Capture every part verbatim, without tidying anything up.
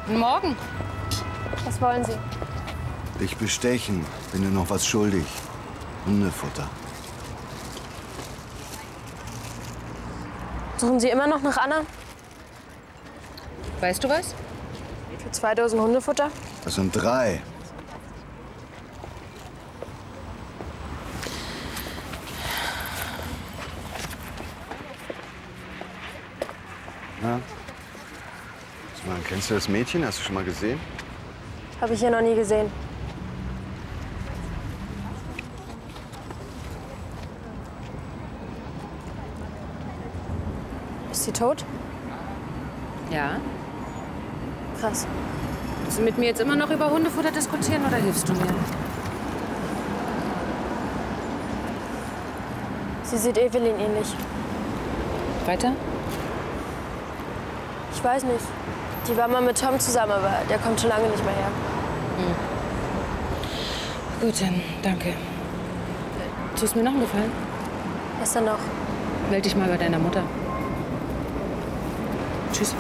Guten Morgen. Was wollen Sie? Dich bestechen. Bin dir noch was schuldig. Hundefutter. Suchen Sie immer noch nach Anna? Weißt du was? Für zwei Dosen Hundefutter? Das sind drei. Na? Sag mal, kennst du das Mädchen? Hast du schon mal gesehen? Habe ich hier noch nie gesehen. Ist sie tot? Ja. Krass. Willst du mit mir jetzt immer noch über Hundefutter diskutieren oder hilfst du mir? Sie sieht Evelyn ähnlich. Weiter? Ich weiß nicht. Die war mal mit Tom zusammen, aber der kommt schon lange nicht mehr her. Hm. Gut, dann danke. Tust mir noch einen Gefallen? Was denn noch? Meld dich mal bei deiner Mutter. Tschüss.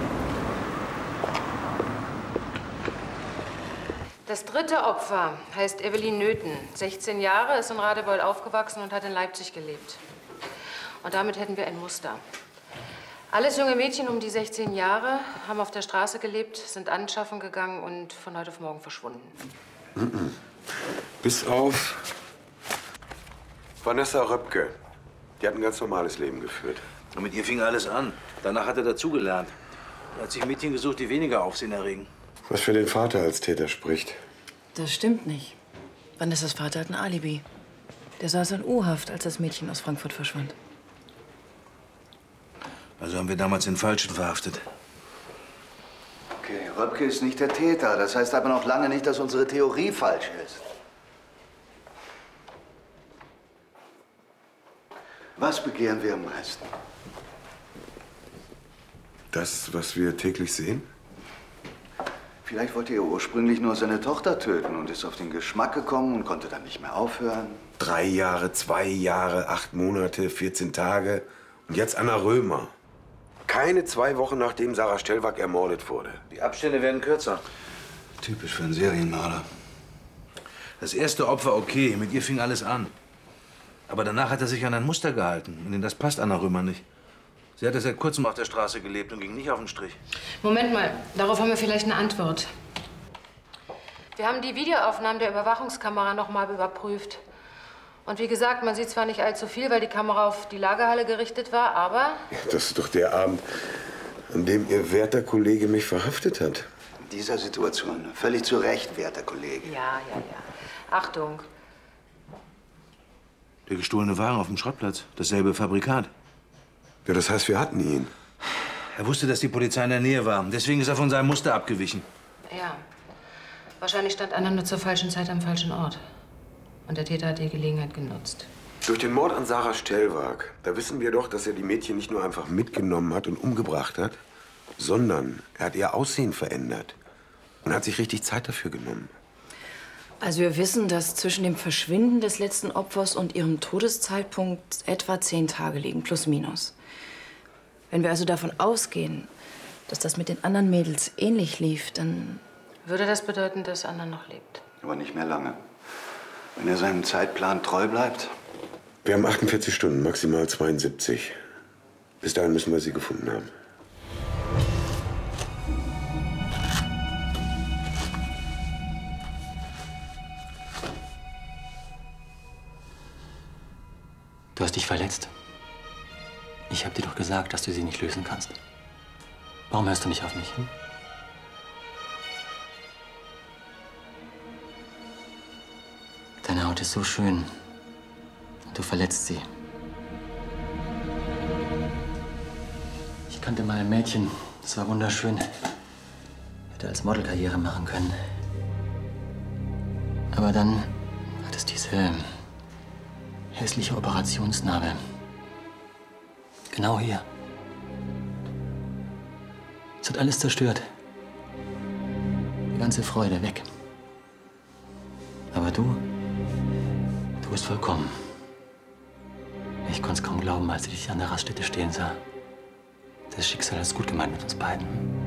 Das dritte Opfer heißt Evelyn Nöthen. sechzehn Jahre, ist in Radebeul aufgewachsen und hat in Leipzig gelebt. Und damit hätten wir ein Muster. Alles junge Mädchen um die sechzehn Jahre, haben auf der Straße gelebt, sind anschaffen gegangen und von heute auf morgen verschwunden. Mm-mm. Bis auf Vanessa Röpke. Die hat ein ganz normales Leben geführt. Und mit ihr fing alles an. Danach hat er dazugelernt. Er hat sich Mädchen gesucht, die weniger Aufsehen erregen. Was für den Vater als Täter spricht. Das stimmt nicht. Vanessas Vater hat ein Alibi. Der saß in U-Haft, als das Mädchen aus Frankfurt verschwand. Also haben wir damals den Falschen verhaftet. Okay, Röpke ist nicht der Täter. Das heißt aber noch lange nicht, dass unsere Theorie falsch ist. Was begehren wir am meisten? Das, was wir täglich sehen? Vielleicht wollte er ursprünglich nur seine Tochter töten und ist auf den Geschmack gekommen und konnte dann nicht mehr aufhören. Drei Jahre, zwei Jahre, acht Monate, vierzehn Tage. Und jetzt Anna Römer. Keine zwei Wochen, nachdem Sarah Stellwag ermordet wurde. Die Abstände werden kürzer. Typisch für einen Serienmörder. Das erste Opfer okay, mit ihr fing alles an. Aber danach hat er sich an ein Muster gehalten. Und das passt Anna Römer nicht. Sie hatte seit kurzem auf der Straße gelebt und ging nicht auf den Strich. Moment mal, darauf haben wir vielleicht eine Antwort. Wir haben die Videoaufnahmen der Überwachungskamera noch mal überprüft. Und wie gesagt, man sieht zwar nicht allzu viel, weil die Kamera auf die Lagerhalle gerichtet war, aber... Das ist doch der Abend, an dem Ihr werter Kollege mich verhaftet hat. In dieser Situation völlig zu Recht, werter Kollege. Ja, ja, ja. Achtung. Der gestohlene Wagen auf dem Schrottplatz. Dasselbe Fabrikat. Ja, das heißt, wir hatten ihn. Er wusste, dass die Polizei in der Nähe war. Deswegen ist er von seinem Muster abgewichen. Ja. Wahrscheinlich stand Anna nur zur falschen Zeit am falschen Ort. Und der Täter hat die Gelegenheit genutzt. Durch den Mord an Sarah Stellwag, da wissen wir doch, dass er die Mädchen nicht nur einfach mitgenommen hat und umgebracht hat, sondern er hat ihr Aussehen verändert und hat sich richtig Zeit dafür genommen. Also wir wissen, dass zwischen dem Verschwinden des letzten Opfers und ihrem Todeszeitpunkt etwa zehn Tage liegen, plus minus. Wenn wir also davon ausgehen, dass das mit den anderen Mädels ähnlich lief, dann... Würde das bedeuten, dass Anna noch lebt? Aber nicht mehr lange. Wenn er seinem Zeitplan treu bleibt. Wir haben achtundvierzig Stunden, maximal zweiundsiebzig. Bis dahin müssen wir sie gefunden haben. Du hast dich verletzt. Ich habe dir doch gesagt, dass du sie nicht lösen kannst. Warum hörst du nicht auf mich? Hm? Deine Haut ist so schön. Du verletzt sie. Ich kannte mal ein Mädchen, das war wunderschön. Hätte als Model Karriere machen können. Aber dann hat es diese hässliche Operationsnarbe. Genau hier. Es hat alles zerstört. Die ganze Freude weg. Aber du, du bist vollkommen. Ich konnte es kaum glauben, als ich dich an der Raststätte stehen sah. Das Schicksal hat es gut gemeint mit uns beiden.